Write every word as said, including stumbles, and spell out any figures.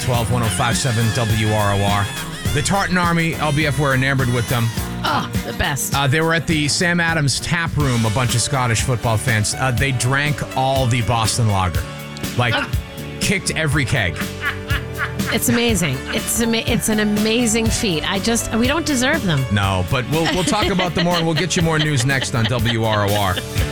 twelve one oh five seven W R O R. The Tartan Army, L B F, we're enamored with them. Oh, the best. Uh, they were at the Sam Adams tap room, a bunch of Scottish football fans. Uh, they drank all the Boston Lager. Like, kicked every keg. It's amazing. It's ama- It's an amazing feat. I just, we don't deserve them. No, but we'll we'll talk about them more, and we'll get you more news next on W R O R.